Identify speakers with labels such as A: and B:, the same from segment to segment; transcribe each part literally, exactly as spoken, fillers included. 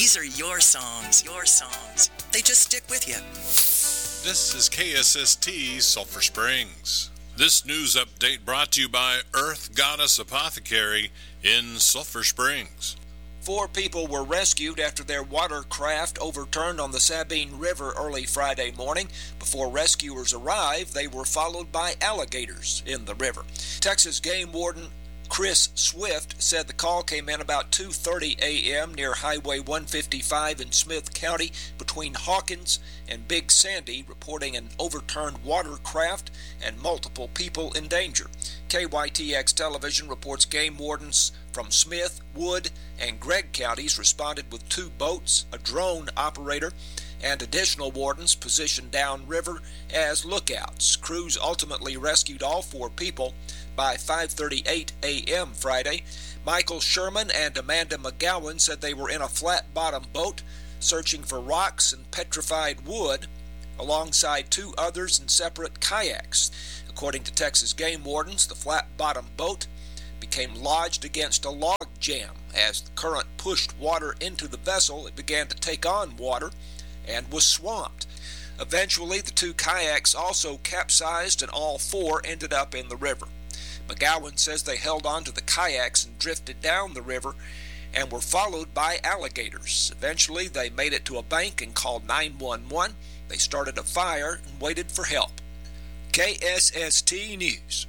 A: These are your songs, your songs. They just stick with you.
B: This is K S S T Sulphur Springs. This news update brought to you by Earth Goddess Apothecary in Sulphur Springs.
C: Four people were rescued after their watercraft overturned on the Sabine River early Friday morning. Before rescuers arrived, they were followed by alligators in the river. Texas Game Warden Chris Swift said the call came in about two thirty a.m. near Highway one fifty-five in Smith County between Hawkins and Big Sandy, reporting an overturned watercraft and multiple people in danger. K Y T X Television reports game wardens from Smith, Wood, and Gregg counties responded with two boats, a drone operator, and additional wardens positioned downriver as lookouts. Crews ultimately rescued all four people by five thirty-eight a.m. Friday. Michael Sherman and Amanda McGowan said they were in a flat-bottom boat searching for rocks and petrified wood alongside two others in separate kayaks. According to Texas game wardens, the flat-bottom boat became lodged against a log jam. As the current pushed water into the vessel, it began to take on water and was swamped. Eventually, the two kayaks also capsized and all four ended up in the river. McGowan says they held on to the kayaks and drifted down the river and were followed by alligators. Eventually, they made it to a bank and called nine one one. They started a fire and waited for help. K S S T News.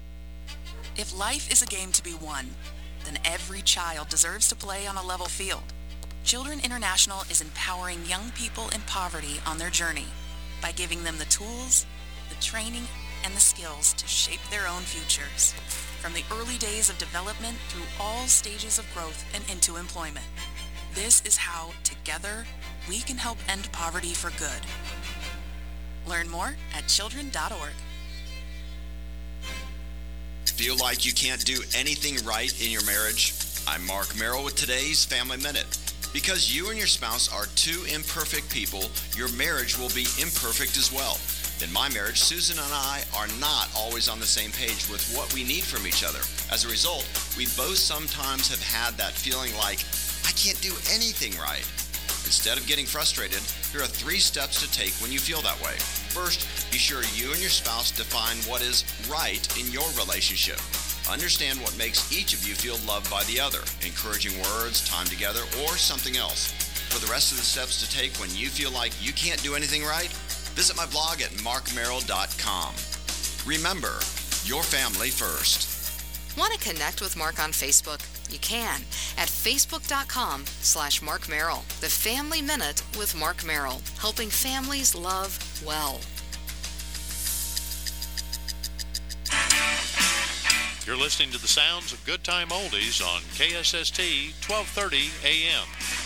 A: If life is a game to be won, then every child deserves to play on a level field. Children International is empowering young people in poverty on their journey by giving them the tools, the training, and the skills to shape their own futures, from the early days of development through all stages of growth and into employment. This is how, together, we can help end poverty for good. Learn more at children dot org.
D: Feel like you can't do anything right in your marriage? I'm Mark Merrill with today's Family Minute. Because you and your spouse are two imperfect people, your marriage will be imperfect as well. In my marriage, Susan and I are not always on the same page with what we need from each other. As a result, we both sometimes have had that feeling like, I can't do anything right. Instead of getting frustrated, here are three steps to take when you feel that way. First, be sure you and your spouse define what is right in your relationship. Understand what makes each of you feel loved by the other, encouraging words, time together, or something else. For the rest of the steps to take when you feel like you can't do anything right, visit my blog at mark merrill dot com. Remember, your family first.
E: Want to connect with Mark on Facebook? You can at facebook dot com slash Mark Merrill. The Family Minute with Mark Merrill, helping families love well.
F: You're listening to the sounds of Good Time Oldies on K S S T twelve thirty A M.